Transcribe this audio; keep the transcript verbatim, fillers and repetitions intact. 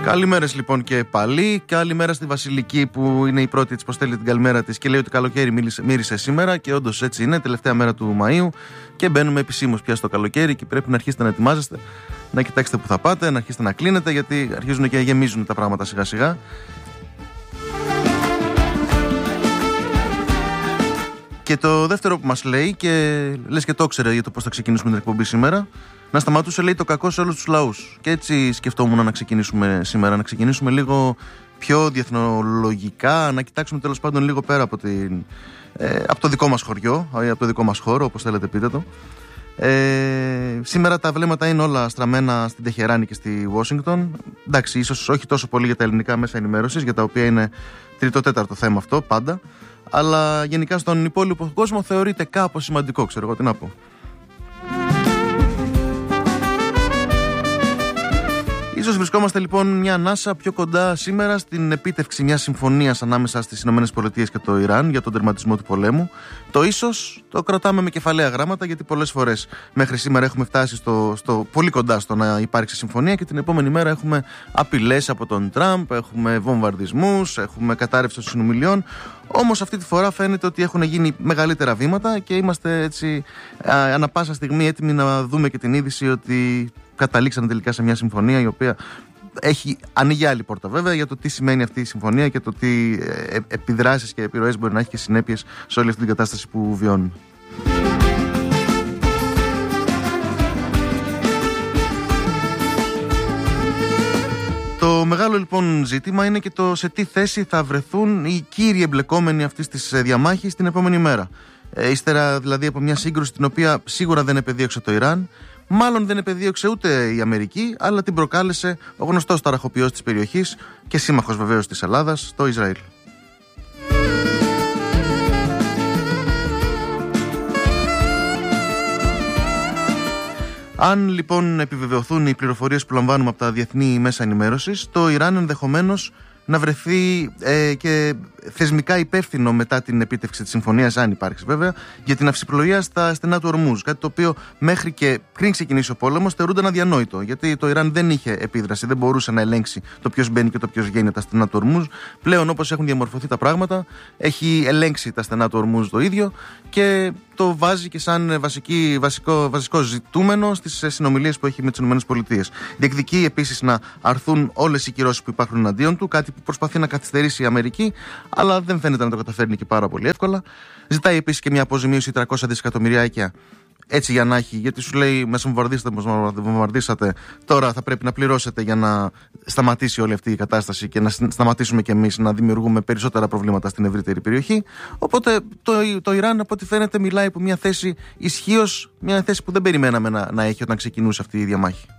Καλημέρες λοιπόν και πάλι. Καλημέρα στη Βασιλική που είναι η πρώτη της που στέλνει την καλημέρα της και λέει ότι καλοκαίρι μίλησε, μύρισε σήμερα και όντως έτσι είναι, τελευταία μέρα του Μαΐου και μπαίνουμε επισήμως πια στο καλοκαίρι και πρέπει να αρχίσετε να ετοιμάζεστε, να κοιτάξετε που θα πάτε, να αρχίσετε να κλείνετε γιατί αρχίζουν και γεμίζουν τα πράγματα σιγά σιγά. Και το δεύτερο που μας λέει, και λες και το ήξερε για το πώς θα ξεκινήσουμε την εκπομπή σήμερα, να σταματούσε λέει το κακό σε όλους τους λαούς. Και έτσι σκεφτόμουν να ξεκινήσουμε σήμερα, να ξεκινήσουμε λίγο πιο διεθνολογικά, να κοιτάξουμε τέλος πάντων λίγο πέρα από, την, ε, από το δικό μας χωριό, από το δικό μας χώρο, όπως θέλετε πείτε το. Ε, σήμερα τα βλέμματα είναι όλα στραμμένα στην Τεχεράνη και στη Ουάσιγκτον. Εντάξει, ίσως όχι τόσο πολύ για τα ελληνικά μέσα ενημέρωσης, για τα οποία είναι τρίτο-τέταρτο θέμα αυτό πάντα. Αλλά γενικά στον υπόλοιπο κόσμο θεωρείται κάπως σημαντικό, ξέρω εγώ τι να πω. Ίσως βρισκόμαστε λοιπόν μια ανάσα πιο κοντά σήμερα στην επίτευξη μιας συμφωνίας ανάμεσα στις ΗΠΑ και το Ιράν για τον τερματισμό του πολέμου. Το ίσως το κρατάμε με κεφαλαία γράμματα, γιατί πολλές φορές μέχρι σήμερα έχουμε φτάσει στο, στο, πολύ κοντά στο να υπάρξει συμφωνία και την επόμενη μέρα έχουμε απειλές από τον Τραμπ, έχουμε βομβαρδισμούς, έχουμε κατάρρευση των συνομιλιών. Όμως αυτή τη φορά φαίνεται ότι έχουν γίνει μεγαλύτερα βήματα και είμαστε έτσι ανά πάσα στιγμή έτοιμοι να δούμε και την είδηση ότι καταλήξαν τελικά σε μια συμφωνία η οποία έχει ανοίγει άλλη πόρτα βέβαια για το τι σημαίνει αυτή η συμφωνία και το τι επιδράσεις και επιρροές μπορεί να έχει και συνέπειες σε όλη αυτή την κατάσταση που βιώνουμε. Το μεγάλο λοιπόν ζήτημα είναι και το σε τι θέση θα βρεθούν οι κύριοι εμπλεκόμενοι αυτής της διαμάχης την επόμενη μέρα. Ε, ύστερα δηλαδή από μια σύγκρουση την οποία σίγουρα δεν επεδίωξε το Ιράν, μάλλον δεν επεδίωξε ούτε η Αμερική, αλλά την προκάλεσε ο γνωστός ταραχοποιός της περιοχής και σύμμαχος βεβαίως της Ελλάδας, το Ισραήλ. Αν λοιπόν επιβεβαιωθούν οι πληροφορίες που λαμβάνουμε από τα διεθνή μέσα ενημέρωσης, το Ιράν ενδεχομένως να βρεθεί ε, και θεσμικά υπεύθυνο μετά την επίτευξη της συμφωνίας, αν υπάρξει βέβαια, για την αυσιπλοεία στα στενά του Ορμούζ. Κάτι το οποίο μέχρι και πριν ξεκινήσει ο πόλεμος θεωρούνταν αδιανόητο. Γιατί το Ιράν δεν είχε επίδραση, δεν μπορούσε να ελέγξει το ποιος μπαίνει και το ποιος βγαίνει τα στενά του Ορμούζ. Πλέον, όπως έχουν διαμορφωθεί τα πράγματα, έχει ελέγξει τα στενά του Ορμούζ το ίδιο και το βάζει και σαν βασική, βασικό, βασικό ζητούμενο στις συνομιλίες που έχει με τις ΗΠΑ. Διεκδικεί επίσης να αρθούν όλες οι κυρώσεις που υπάρχουν εναντίον του, κάτι που προσπαθεί να καθυστερήσει η Αμερική, αλλά δεν φαίνεται να το καταφέρνει και πάρα πολύ εύκολα. Ζητάει επίσης και μια αποζημίωση τριακόσια δισεκατομμυριάκια, έτσι για να έχει, γιατί σου λέει με βομβαρδίσατε, με βομβαρδίσατε, τώρα θα πρέπει να πληρώσετε για να σταματήσει όλη αυτή η κατάσταση και να σταματήσουμε κι εμείς να δημιουργούμε περισσότερα προβλήματα στην ευρύτερη περιοχή. Οπότε το, το Ιράν, από ό,τι φαίνεται, μιλάει από μια θέση ισχύως, μια θέση που δεν περιμέναμε να, να έχει όταν ξεκινούσε αυτή η διαμάχη.